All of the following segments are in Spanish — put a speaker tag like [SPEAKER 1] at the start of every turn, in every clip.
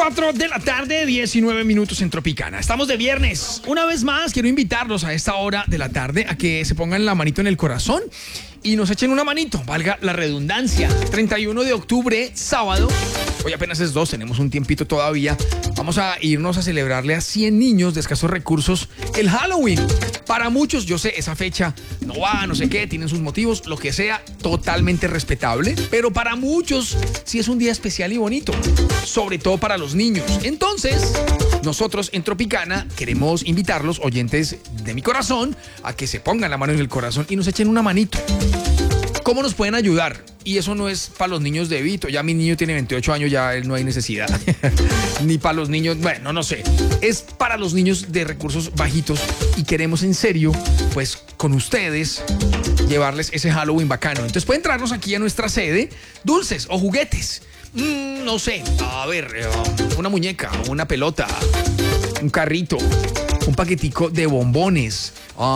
[SPEAKER 1] 4 de la tarde, 19 minutos en Tropicana. Estamos de viernes. Una vez más, quiero invitarlos a esta hora de la tarde a que se pongan la manito en el corazón y nos echen una manito, valga la redundancia. 31 de octubre, sábado. Hoy apenas es 2, tenemos un tiempito todavía. Vamos a irnos a celebrarle a 100 niños de escasos recursos el Halloween. Para muchos, yo sé, esa fecha no va, no sé qué, tienen sus motivos, lo que sea, totalmente respetable. Pero para muchos sí es un día especial y bonito, sobre todo para los niños. Entonces, nosotros en Tropicana queremos invitarlos, oyentes de mi corazón, a que se pongan la mano en el corazón y nos echen una manito. ¿Cómo nos pueden ayudar? Y eso no es para los niños de Vito. Ya mi niño tiene 28 años, ya él no hay necesidad. Ni para los niños, bueno, no sé. Es para los niños de recursos bajitos y queremos en serio, pues con ustedes, llevarles ese Halloween bacano. Entonces pueden traernos aquí a nuestra sede dulces o juguetes. No sé, a ver, una muñeca, una pelota, un carrito, un paquetico de bombones.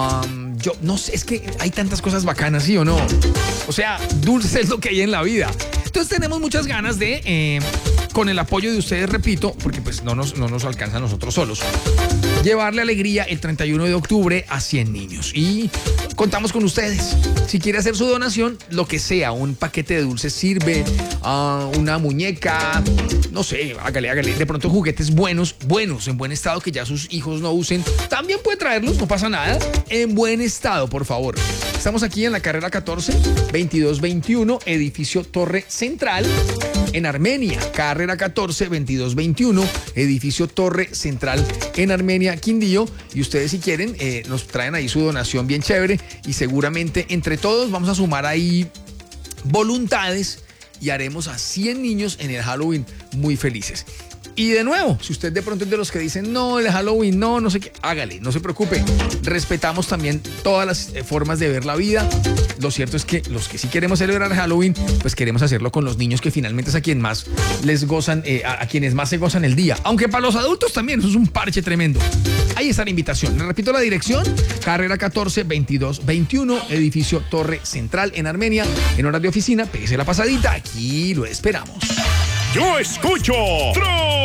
[SPEAKER 1] Yo no sé, es que hay tantas cosas bacanas, ¿sí o no? O sea, dulces es lo que hay en la vida. Entonces tenemos muchas ganas de, con el apoyo de ustedes, repito, porque pues no nos alcanza a nosotros solos, llevarle alegría el 31 de octubre a 100 niños. Y contamos con ustedes. Si quiere hacer su donación, lo que sea, un paquete de dulces sirve, una muñeca, no sé, hágale. De pronto juguetes buenos, en buen estado, que ya sus hijos no usen. También puede traerlos, no pasa nada. En buen estado, por favor. Estamos aquí en la carrera 14, 2221, edificio Torre Central, en Armenia. Carrera 14, 2221, edificio Torre Central, en Armenia, Quindío. Y ustedes, si quieren, nos traen ahí su donación bien chévere. Y seguramente entre todos vamos a sumar ahí voluntades y haremos a 100 niños en el Halloween muy felices. Y de nuevo, si usted de pronto es de los que dicen no, el Halloween no sé qué, hágale, no se preocupe. Respetamos también todas las formas de ver la vida. Lo cierto es que los que sí queremos celebrar Halloween, pues queremos hacerlo con los niños, que finalmente es a quien más les gozan, a quienes más se gozan el día. Aunque para los adultos también, eso es un parche tremendo. Ahí está la invitación. Les repito la dirección: carrera 14, 2221, edificio Torre Central, en Armenia. En horas de oficina, pégese la pasadita, aquí lo esperamos.
[SPEAKER 2] Yo escucho